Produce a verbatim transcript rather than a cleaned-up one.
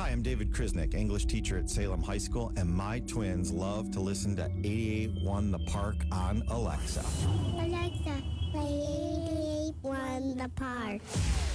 Hi, I'm David Krisnick, English teacher at Salem High School, and my twins love to listen to eighty-eight point one The Park on Alexa. Alexa, play eighty-eight point one The Park.